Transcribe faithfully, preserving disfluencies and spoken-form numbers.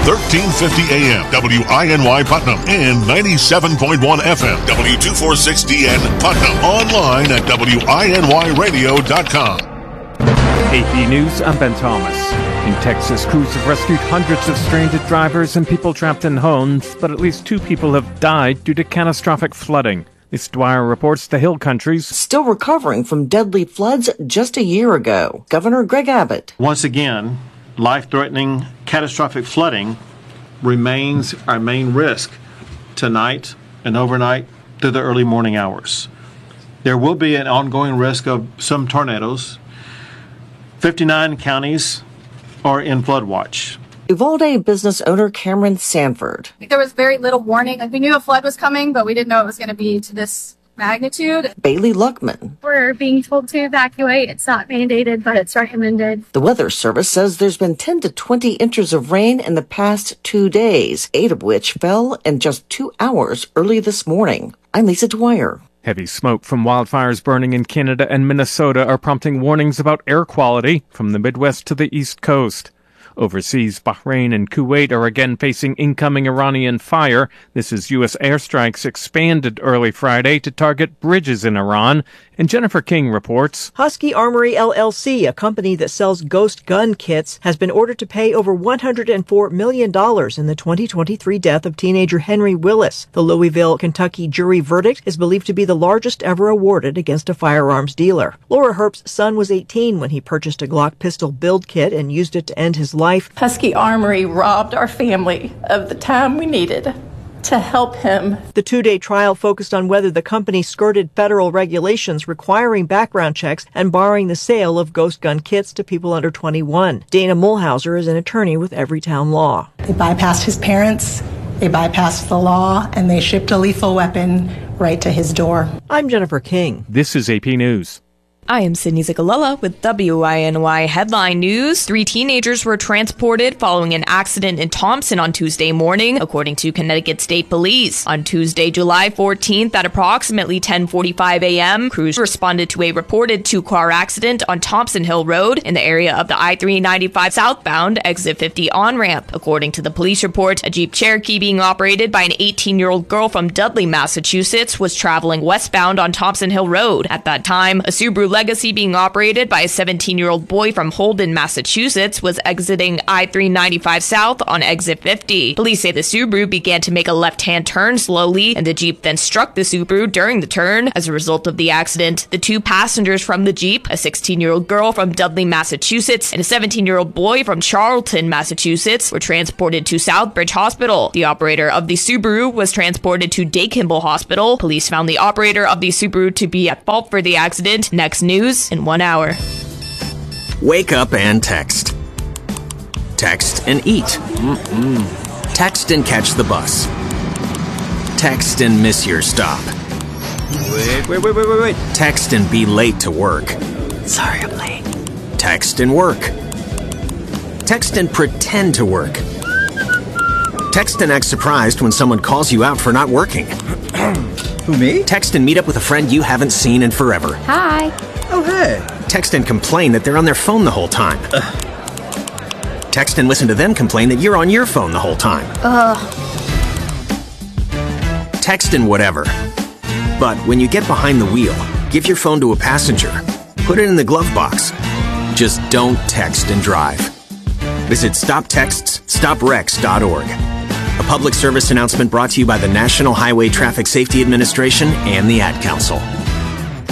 thirteen fifty A M, W I N Y Putnam, and ninety-seven point one F M, W two forty-six D N Putnam. Online at W I N Y radio dot com. A P News, I'm Ben Thomas. In Texas, crews have rescued hundreds of stranded drivers and people trapped in homes, but at least two people have died due to catastrophic flooding. This Dwyer reports the Hill Country's still recovering from deadly floods just a year ago. Governor Greg Abbott. Once again, life-threatening catastrophic flooding remains our main risk tonight and overnight through the early morning hours. There will be an ongoing risk of some tornadoes. fifty-nine counties are in flood watch. Uvalde business owner Cameron Sanford. There was very little warning. We knew a flood was coming, but we didn't know it was going to be to this magnitude. Bailey Luckman. We're being told to evacuate. It's not mandated, but it's recommended. The Weather Service says there's been ten to twenty inches of rain in the past two days, eight of which fell in just two hours early this morning. I'm Lisa Dwyer. Heavy smoke from wildfires burning in Canada and Minnesota are prompting warnings about air quality from the Midwest to the East Coast. Overseas, Bahrain and Kuwait are again facing incoming Iranian fire. This as U S airstrikes expanded early Friday to target bridges in Iran. And Jennifer King reports. Husky Armory L L C, a company that sells ghost gun kits, has been ordered to pay over one hundred four million dollars in the twenty twenty-three death of teenager Henry Willis. The Louisville, Kentucky jury verdict is believed to be the largest ever awarded against a firearms dealer. Laura Herbst's son was eighteen when he purchased a Glock pistol build kit and used it to end his life. Husky Armory robbed our family of the time we needed to help him. The two-day trial focused on whether the company skirted federal regulations requiring background checks and barring the sale of ghost gun kits to people under twenty-one. Dana Mulhauser is an attorney with Everytown Law. They bypassed his parents, they bypassed the law, and they shipped a lethal weapon right to his door. I'm Jennifer King. This is A P News. I am Sydney Zicalella with W I N Y Headline News. Three teenagers were transported following an accident in Thompson on Tuesday morning, according to Connecticut State Police. On Tuesday, July fourteenth, at approximately ten forty-five a.m., crews responded to a reported two-car accident on Thompson Hill Road in the area of the I three ninety-five southbound exit fifty on-ramp. According to the police report, a Jeep Cherokee being operated by an eighteen-year-old girl from Dudley, Massachusetts, was traveling westbound on Thompson Hill Road. At that time, a Subaru Legacy being operated by a seventeen-year-old boy from Holden, Massachusetts, was exiting I three ninety-five south on exit fifty. Police say the Subaru began to make a left-hand turn slowly, and the Jeep then struck the Subaru during the turn. As a result of the accident, the two passengers from the Jeep, a sixteen-year-old girl from Dudley, Massachusetts, and a seventeen-year-old boy from Charlton, Massachusetts, were transported to Southbridge Hospital. The operator of the Subaru was transported to Day-Kimball Hospital. Police found the operator of the Subaru to be at fault for the accident. Next news in one hour. Wake up and text. Text and eat. Mm-mm. Text and catch the bus. Text and miss your stop. Wait, wait, wait, wait, wait, wait. Text and be late to work. Sorry, I'm late. Text and work. Text and pretend to work. Text and act surprised when someone calls you out for not working. Who, me? Text and meet up with a friend you haven't seen in forever. Hi. Oh, hey. Text and complain that they're on their phone the whole time. Ugh. Text and listen to them complain that you're on your phone the whole time. Ugh. Text and whatever. But when you get behind the wheel, give your phone to a passenger. Put it in the glove box. Just don't text and drive. Visit stop texts stop wrecks dot org. A public service announcement brought to you by the National Highway Traffic Safety Administration and the Ad Council.